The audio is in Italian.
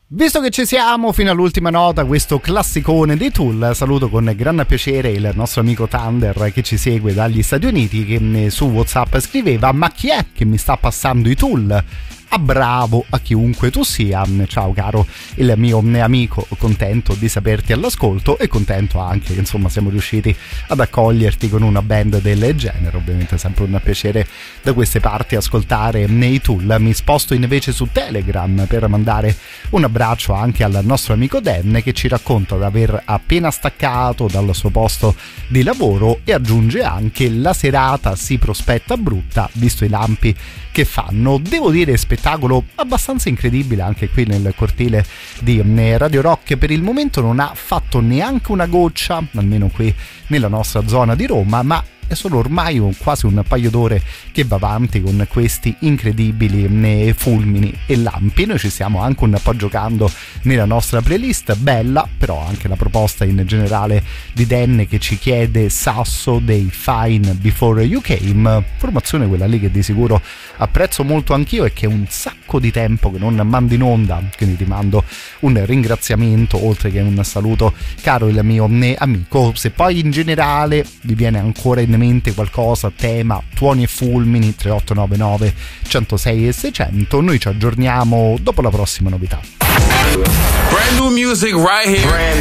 Visto che ci siamo fino all'ultima nota, questo classicone dei Tool, saluto con gran piacere il nostro amico Thunder che ci segue dagli Stati Uniti, che su WhatsApp scriveva: ma chi è che mi sta passando i Tool? A bravo a chiunque tu sia. Ciao caro il mio amico, contento di saperti all'ascolto e contento anche che insomma siamo riusciti ad accoglierti con una band del genere. Ovviamente sempre un piacere da queste parti ascoltare nei Tool. Mi sposto invece su Telegram per mandare un abbraccio anche al nostro amico Dan, che ci racconta di aver appena staccato dal suo posto di lavoro e aggiunge anche: la serata si prospetta brutta visto i lampi che fanno. Devo dire, spettacolo abbastanza incredibile anche qui nel cortile di Radio Rock. Per il momento non ha fatto neanche una goccia, almeno qui nella nostra zona di Roma, ma è solo ormai quasi un paio d'ore che va avanti con questi incredibili fulmini e lampi. Noi ci stiamo anche un po' giocando nella nostra playlist, bella però anche la proposta in generale di Dan, che ci chiede Sasso dei Fine Before You Came, formazione quella lì che di sicuro apprezzo molto anch'io e che è un sacco di tempo che non mando in onda, quindi ti mando un ringraziamento oltre che un saluto, caro il mio amico. Se poi in generale vi viene ancora in mente qualcosa, tema, tuoni e fulmini, 3899 106 e 600, noi ci aggiorniamo dopo la prossima novità. Brand new music right here.